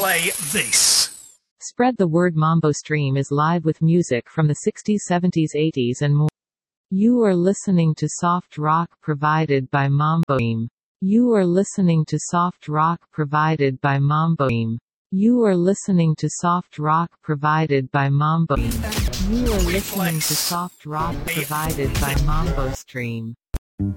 play this. Spread the word. Mambo Stream is live with music from the 60s, 70s, 80s and more. You are listening to soft rock provided by Mambo Stream. You are listening to soft rock provided by Mambo Stream. You are listening to soft rock provided by Mambo Stream. You are listening to soft rock provided by Mambo Stream.